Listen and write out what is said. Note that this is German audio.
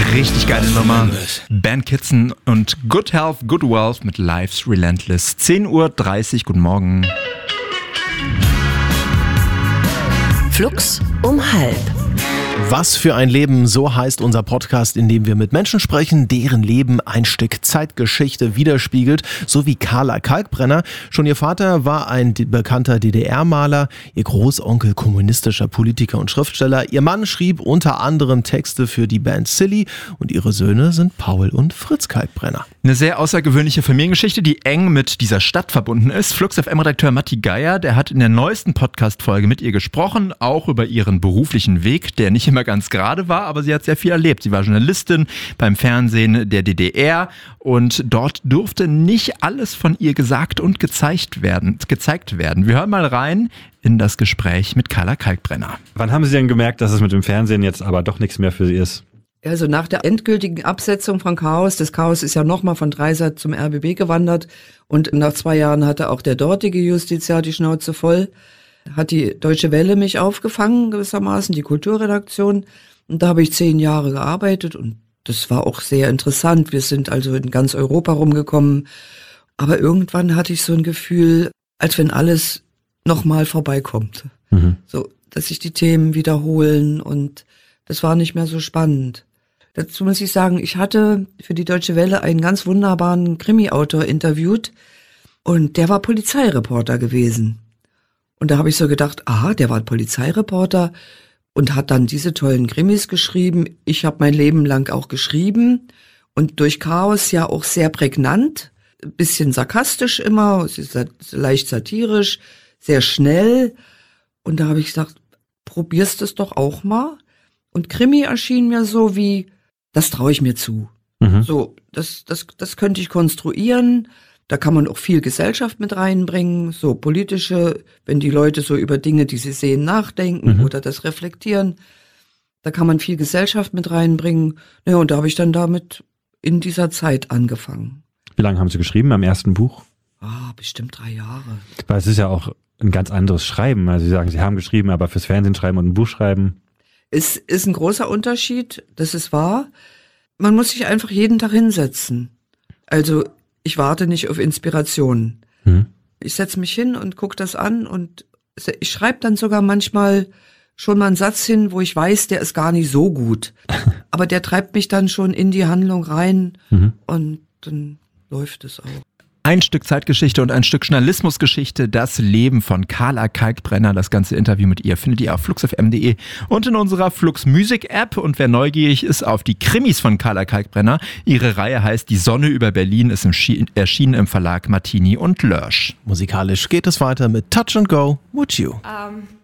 Richtig geile Nummer. Ben Kitson und Good Health, Good Wealth mit Life's Relentless. 10:30 Uhr, guten Morgen. Flux um 12:30. Was für ein Leben, so heißt unser Podcast, in dem wir mit Menschen sprechen, deren Leben ein Stück Zeitgeschichte widerspiegelt, so wie Carla Kalkbrenner. Schon ihr Vater war ein bekannter DDR-Maler, ihr Großonkel kommunistischer Politiker und Schriftsteller, ihr Mann schrieb unter anderem Texte für die Band Silly und ihre Söhne sind Paul und Fritz Kalkbrenner. Eine sehr außergewöhnliche Familiengeschichte, die eng mit dieser Stadt verbunden ist. Flux FM-Redakteur Matti Geier, der hat in der neuesten Podcast-Folge mit ihr gesprochen, auch über ihren beruflichen Weg, der nicht immer ganz gerade war, aber sie hat sehr viel erlebt. Sie war Journalistin beim Fernsehen der DDR und dort durfte nicht alles von ihr gesagt und gezeigt werden. Wir hören mal rein in das Gespräch mit Carla Kalkbrenner. Wann haben Sie denn gemerkt, dass es mit dem Fernsehen jetzt aber doch nichts mehr für Sie ist? Also nach der endgültigen Absetzung von Chaos, das Chaos ist ja nochmal von Dreisat zum RBB gewandert und nach 2 Jahren hatte auch der dortige Justiziar die Schnauze voll, hat die Deutsche Welle mich aufgefangen gewissermaßen, die Kulturredaktion, und da habe ich 10 Jahre gearbeitet und das war auch sehr interessant. Wir sind also in ganz Europa rumgekommen, aber irgendwann hatte ich so ein Gefühl, als wenn alles nochmal vorbeikommt. So, dass sich die Themen wiederholen und das war nicht mehr so spannend. Dazu muss ich sagen, ich hatte für die Deutsche Welle einen ganz wunderbaren Krimi-Autor interviewt und der war Polizeireporter gewesen. Und da habe ich so gedacht, der war Polizeireporter und hat dann diese tollen Krimis geschrieben. Ich habe mein Leben lang auch geschrieben und durch Chaos ja auch sehr prägnant, ein bisschen sarkastisch immer, es ist leicht satirisch, sehr schnell. Und da habe ich gesagt, probierst es doch auch mal. Und Krimi erschien mir so wie, das traue ich mir zu. So, das könnte ich konstruieren. Da kann man auch viel Gesellschaft mit reinbringen, so politische, wenn die Leute so über Dinge, die sie sehen, nachdenken oder das reflektieren. Da kann man viel Gesellschaft mit reinbringen. Ja, und da habe ich dann damit in dieser Zeit angefangen. Wie lange haben Sie geschrieben am ersten Buch? Bestimmt 3 Jahre. Weil es ist ja auch ein ganz anderes Schreiben. Also Sie sagen, Sie haben geschrieben, aber fürs Fernsehen schreiben und ein Buch schreiben. Es ist ein großer Unterschied, das ist wahr. Man muss sich einfach jeden Tag hinsetzen. Also ich warte nicht auf Inspiration. Ich setze mich hin und gucke das an und ich schreibe dann sogar manchmal schon mal einen Satz hin, wo ich weiß, der ist gar nicht so gut. Aber der treibt mich dann schon in die Handlung rein und dann läuft es auch. Ein Stück Zeitgeschichte und ein Stück Journalismusgeschichte, das Leben von Carla Kalkbrenner. Das ganze Interview mit ihr findet ihr auf fluxfm.de und in unserer Flux Music App. Und wer neugierig ist auf die Krimis von Carla Kalkbrenner, ihre Reihe heißt Die Sonne über Berlin, ist erschienen im Verlag Martini und Lörsch. Musikalisch geht es weiter mit Touch and Go with You.